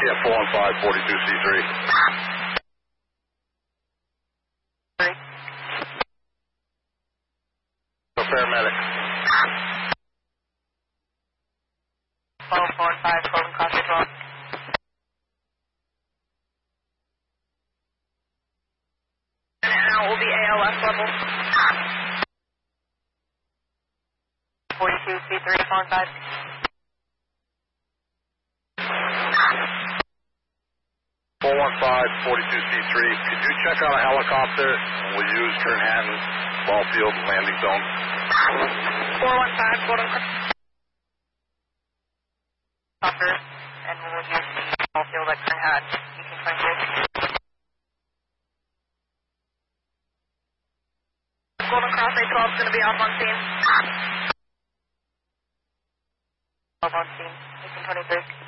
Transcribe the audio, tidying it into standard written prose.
Yeah, 415, 42C3. So paramedic. 1245, Golden Crossway 12. And now will be ALS level. 42C3, phone 5. Four one five 42C3. Could you check out a helicopter? We'll use Manhattan ball field landing zone. 415, Golden Crossway, and we'll use the ball field at Manhattan. You can find it. Golden Crossway 12 is going to be off on scene. Off on scene. You can 23.